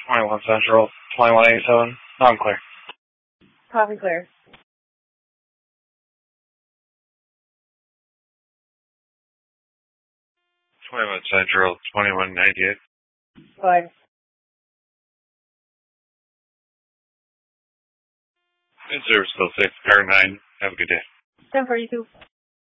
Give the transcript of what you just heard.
21 Central, 2187. I'm clear. Copy clear. 21 Central, 2198. Fine. Good service, still 6, car 9. Have a good day. 1042.